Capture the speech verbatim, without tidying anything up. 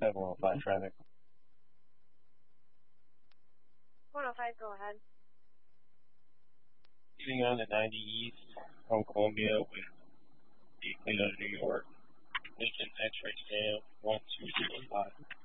have one oh five traffic. one oh five, go ahead. Leaving on the ninety east from Columbia with the Clean out of New York. Lincoln X-ray stamp one two zero five.